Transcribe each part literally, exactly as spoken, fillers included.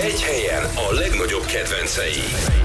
Egy helyen a legnagyobb kedvencei.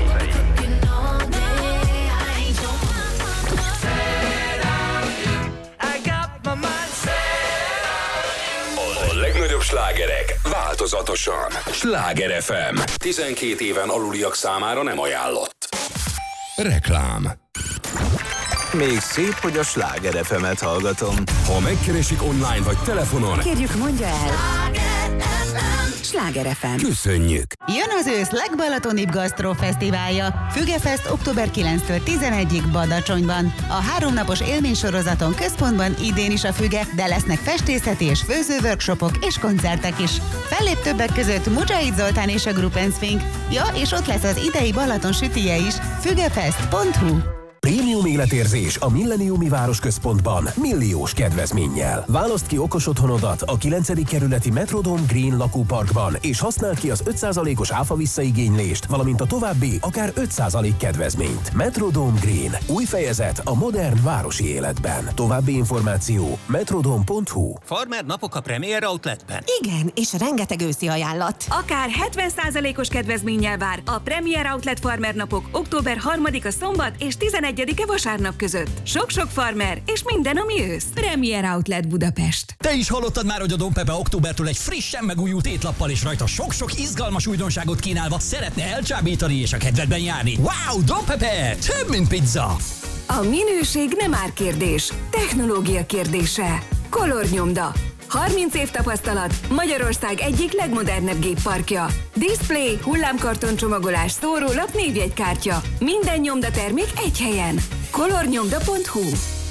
A legnagyobb slágerek változatosan. Sláger ef em. tizenkét éven aluliak számára nem ajánlott. Reklám. Még szép, hogy a Sláger ef emet hallgatom. Ha megkeresik online vagy telefonon, kérjük, mondja el. Sláger ef em. Köszönjük. Jön az ősz legbalatonibb gasztrofesztiválja. Fügefest október kilencedikétől tizenegyedikéig Badacsonyban. A háromnapos élménysorozaton központban idén is a Füge, de lesznek festészeti és főző workshopok és koncertek is. Fellép többek között Mujahid Zoltán és a Group and Swing. Ja, és ott lesz az idei Balaton sütije is. fügefest pont hu. Prémium életérzés a Milleniumi Városközpontban milliós kedvezménnyel. Válaszd ki okos otthonodat a kilencedik kerületi Metrodome Green lakóparkban, és használd ki az öt százalékos áfa visszaigénylést, valamint a további akár öt százalék kedvezményt. Metrodome Green. Új fejezet a modern városi életben. További információ metrodome pont hu. Farmer napok a Premier Outletben. Igen, és rengeteg őszi ajánlat. Akár hetven százalékos kedvezménnyel vár a Premier Outlet Farmer napok október harmadika szombat és tizenegyedike vasárnap között. Sok-sok farmer és minden, ami ősz. Premier Outlet Budapest. Te is hallottad már, hogy a Don Pepe októbertől egy frissen megújult étlappal és rajta sok-sok izgalmas újdonságot kínálva szeretne elcsábítani és a kedvedben járni. Wow, Don Pepe! Több, mint pizza! A minőség nem árkérdés, technológia kérdése. Color Nyomda. harminc év tapasztalat, Magyarország egyik legmodernebb gépparkja. Display, hullámkarton csomagolás, szórólap, névjegykártya. Minden nyomdatermék egy helyen. color nyomda pont hu.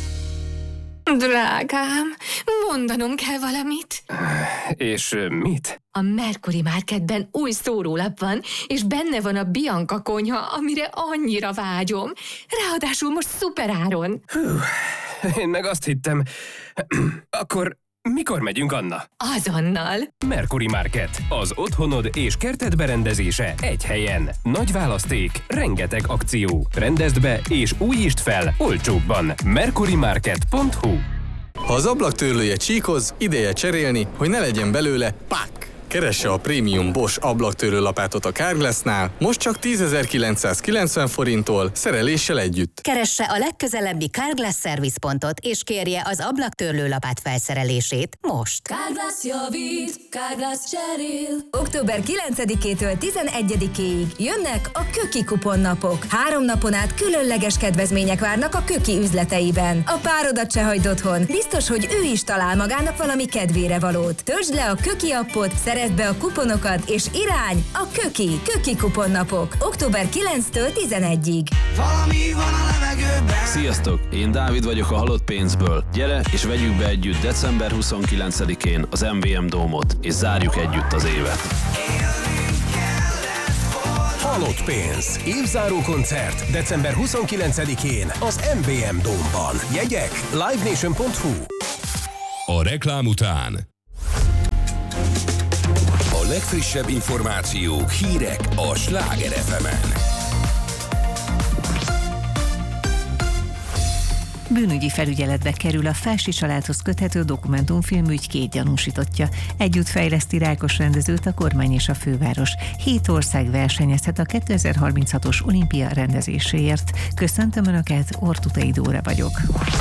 Drágám, mondanom kell valamit. És mit? A Mercury Marketben új szórólap van, és benne van a Bianca konyha, amire annyira vágyom. Ráadásul most szuperáron. Hú, én meg azt hittem. Akkor mikor megyünk, Anna? Azonnal. Mercury Market. Az otthonod és kerted berendezése egy helyen. Nagy választék, rengeteg akció. Rendezd be és újítsd fel olcsóbban. mercury market pont hu. Ha az ablaktörlője csíkoz, ideje cserélni, hogy ne legyen belőle pak! Keresse a prémium Bosch ablaktörlő lapátot a Carglassnál, most csak tízezer-kilencszázkilencven forinttól, szereléssel együtt. Keresse a legközelebbi Carglass szervizpontot, és kérje az ablaktörlő lapát felszerelését most. Carglass javít, Carglass cserél. október kilencedikétől tizenegyedikéig jönnek a Köki kuponnapok. Három napon át különleges kedvezmények várnak a Köki üzleteiben. A párodat se hagyd otthon. Biztos, hogy ő is talál magának valami kedvére valót. Töltsd le a Köki appot, szerezd be a kuponokat, és irány a Köki, Köki kuponnapok. október kilencedikétől tizenegyedikéig. Valami van a levegőben. Sziasztok, én Dávid vagyok a Halott pénzből. Gyere és vegyük be együtt december huszonkilencedikén az em vé em Dómot, és zárjuk együtt az évet. Halott pénz. Évzáró koncert december huszonkilencedikén az em vé em Dómban. Jegyek live nation pont hu. A reklám után a legfrissebb információk, hírek a Sláger ef emen. Bűnügyi felügyeletbe kerül a Fási családhoz köthető dokumentumfilmügy két gyanúsítottja. Együtt fejleszti Rákos rendezőt a kormány és a főváros. Hét ország versenyezhet a kétezer-harminchatos olimpia rendezéséért. Köszöntöm Önöket, Ortutai Dóra vagyok.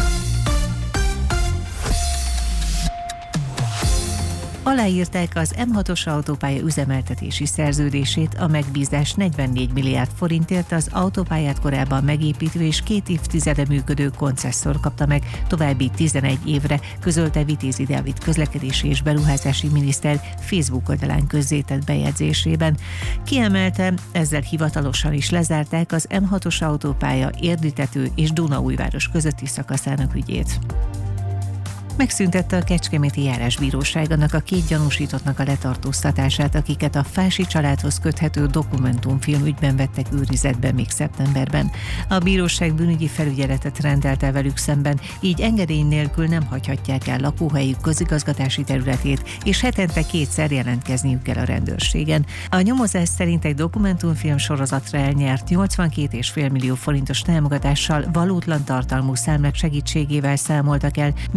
Aláírták az em hatos autópálya üzemeltetési szerződését, a megbízás negyvennégy milliárd forintért az autópályát korábban megépítő és két évtizede működő koncesszor kapta meg további tizenegy évre, közölte Vitézi Dávid közlekedési és beruházási miniszter Facebook oldalán közzétett bejegyzésében. Kiemelte, ezzel hivatalosan is lezárták az em hatos autópálya Érdi-Tető és Dunaújváros közötti szakaszának ügyét. Megszüntette a Kecskeméti Járásbíróság annak a két gyanúsítottnak a letartóztatását, akiket a Fási családhoz köthető dokumentumfilm ügyben vettek őrizetbe még szeptemberben. A bíróság bűnügyi felügyeletet rendelte velük szemben, így engedély nélkül nem hagyhatják el lakóhelyük közigazgatási területét, és hetente kétszer jelentkezniük kell a rendőrségen. A nyomozás szerint egy dokumentumfilm sorozatra elnyert nyolcvankét egész öt millió forintos támogatással valótlan tartalmú számlák segítségével számoltak el, miközben a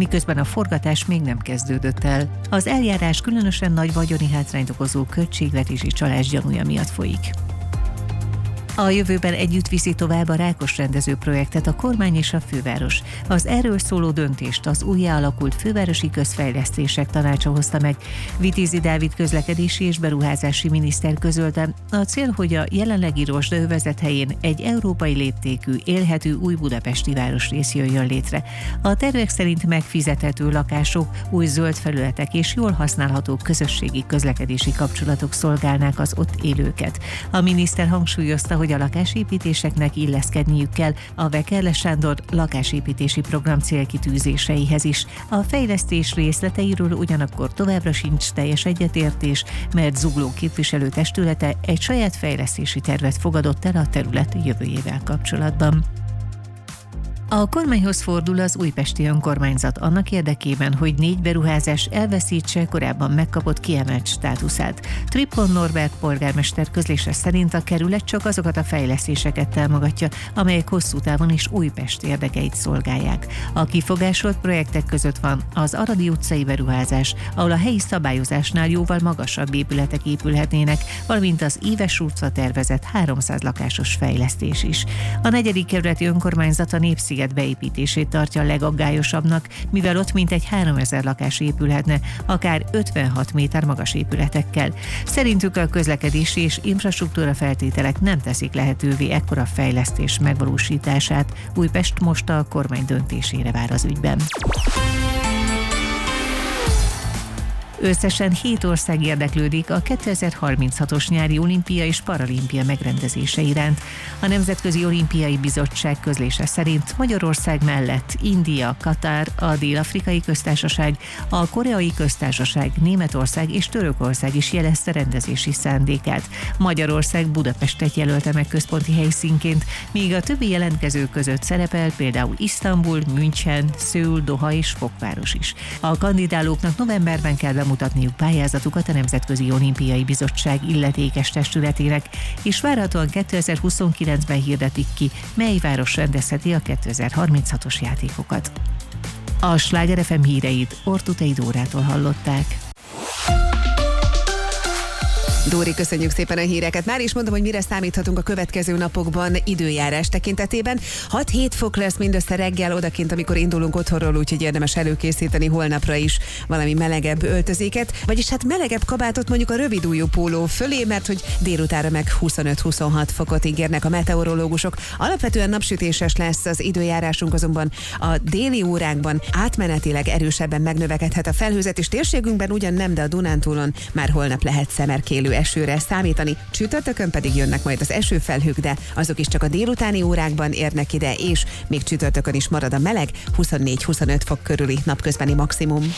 forgatás még nem kezdődött el. Az eljárás különösen nagy vagyoni hátrányt okozó költségvetési csalás gyanúja miatt folyik. A jövőben együtt viszi tovább a Rákos rendező projektet a kormány és a főváros. Az erről szóló döntést az újjáalakult fővárosi közfejlesztések tanácsa hozta meg. Vitézi Dávid közlekedési és beruházási miniszter közölte, a cél, hogy a jelenlegi rozsdaövezet helyén egy európai léptékű, élhető új budapesti városrész jöjjön létre. A tervek szerint megfizethető lakások, új zöld felületek és jól használható közösségi közlekedési kapcsolatok szolgálnák az ott élőket. A miniszter hangsúlyozta, hogy a lakásépítéseknek illeszkedniük kell a Vekerle Sándor lakásépítési program célkitűzéseihez is. A fejlesztés részleteiről ugyanakkor továbbra sincs teljes egyetértés, mert Zugló képviselőtestülete egy saját fejlesztési tervet fogadott el a terület jövőjével kapcsolatban. A kormányhoz fordul az újpesti önkormányzat annak érdekében, hogy négy beruházás elveszítse korábban megkapott kiemelt státuszát. Trippon Norbert polgármester közlése szerint a kerület csak azokat a fejlesztéseket támogatja, amelyek hosszú távon is Újpest érdekeit szolgálják. A kifogásolt projektek között van az Aradi utcai beruházás, ahol a helyi szabályozásnál jóval magasabb épületek épülhetnének, valamint az Íves utca tervezett háromszáz lakásos fejlesztés is. A negyedik kerületi önkormányzat a Népsziget beépítését tartja a legaggályosabbnak, mivel ott mintegy háromezer lakás épülhetne, akár ötvenhat méter magas épületekkel. Szerintük a közlekedési és infrastruktúra feltételek nem teszik lehetővé ekkora fejlesztés megvalósítását. Újpest most a kormány döntésére vár az ügyben. Összesen hét ország érdeklődik a kétezer-harminchatos nyári olimpia és paralimpia megrendezése iránt. A Nemzetközi Olimpiai Bizottság közlése szerint Magyarország mellett India, Katár, a Dél-Afrikai Köztársaság, a Koreai Köztársaság, Németország és Törökország is jelezte rendezési szándékát. Magyarország Budapestet jelölte meg központi helyszínként, míg a többi jelentkező között szerepel például Isztambul, München, Szöul, Doha és Fokváros is. A kandidálóknak novemberben kell bemutatniuk pályázatukat a Nemzetközi Olimpiai Bizottság illetékes testületének, és várhatóan kétezer-huszonkilencben hirdetik ki, mely város rendezheti a kétezer-harminchatos játékokat. A Sláger ef em híreit Ortutei Dórától hallották. Dóri, köszönjük szépen a híreket. Már is mondom, hogy mire számíthatunk a következő napokban időjárás tekintetében. hat-hét fok lesz mindössze reggel odakint, amikor indulunk otthonról, úgyhogy érdemes előkészíteni holnapra is valami melegebb öltözéket, vagyis hát melegebb kabátot mondjuk a rövidujjú póló fölé, mert hogy délutára meg huszonöt-huszonhat fokot ígérnek a meteorológusok. Alapvetően napsütéses lesz az időjárásunk, azonban a déli órákban átmenetileg erősebben megnövekedhet a felhőzet, és térségünkben ugyan nem, de a Dunántúlon már holnap lehet szemerkélő esőre számítani, csütörtökön pedig jönnek majd az esőfelhők, de azok is csak a délutáni órákban érnek ide, és még csütörtökön is marad a meleg, huszonnégy-huszonöt fok körüli napközbeni maximum.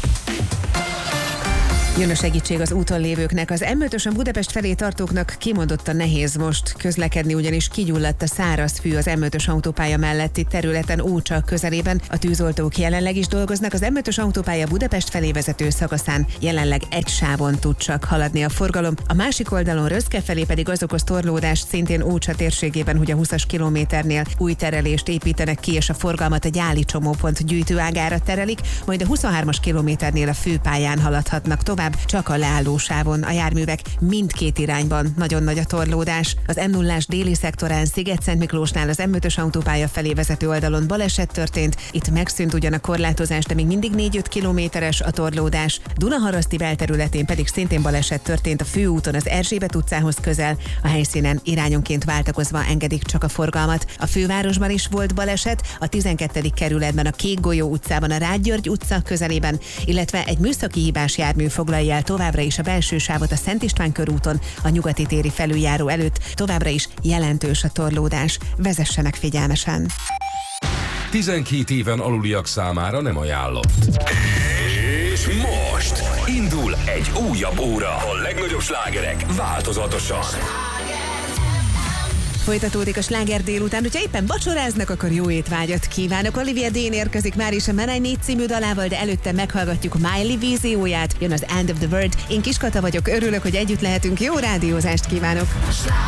Jön a segítség az úton lévőknek. Az em ötösen Budapest felé tartóknak kimondottan nehéz most közlekedni, ugyanis kigyulladt a száraz fű az em ötös autópálya melletti területen Ócsa közelében. A tűzoltók jelenleg is dolgoznak. Az em ötös autópálya Budapest felé vezető szakaszán jelenleg egy sávon tud csak haladni a forgalom. A másik oldalon Röszke felé pedig az okoz torlódást szintén Ócsa térségében, hogy a huszas kilométernél új terelést építenek ki, és a forgalmat a Gyáli csomópont gyűjtőágára terelik, majd a huszonhármas kilométernél a főpályán haladhatnak tovább, csak a leállósávon. A járművek mindkét irányban nagyon nagy a torlódás. Az em nullás déli szektorán Sziget-Szent Miklósnál az em ötös autópálya felé vezető oldalon baleset történt. Itt megszűnt ugyan a korlátozás, de még mindig négy-öt kilométeres a torlódás. Dunaharaszti belterületén pedig szintén baleset történt a főúton az Erzsébet utcához közel. A helyszínen irányonként váltakozva engedik csak a forgalmat. A fővárosban is volt baleset, a tizenkettedik kerületben a Kékgolyó utcában a Rád György utca közelében, illetve egy műszaki hibás jármű foglalja el továbbra is a belső sávot a Szent István körúton, a nyugati téri felüljáró előtt. Továbbra is jelentős a torlódás. Vezessenek figyelmesen! tizenkét éven aluliak számára nem ajánlott. És most indul egy újabb óra. A legnagyobb slágerek változatosan. Folytatódik a Sláger délután, hogyha éppen vacsoráznak, akkor jó étvágyat kívánok. Olivia Dean érkezik már is a Men I Need című dalával, de előtte meghallgatjuk Miley vízióját. Jön az End of the World. Én Kiskata vagyok, örülök, hogy együtt lehetünk. Jó rádiózást kívánok!